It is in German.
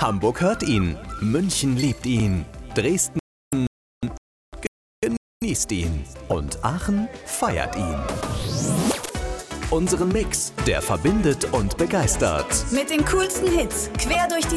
Hamburg hört ihn, München liebt ihn, Dresden genießt ihn und Aachen feiert ihn. Unseren Mix, der verbindet und begeistert. Mit den coolsten Hits, quer durch die